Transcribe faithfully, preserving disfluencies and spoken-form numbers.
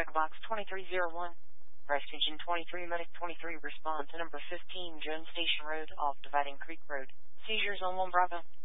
Jack Box twenty-three oh one. Prestige twenty-three, Medic twenty-three, respond to number fifteen, Jones Station Road, off Dividing Creek Road. Seizures on one Bravo.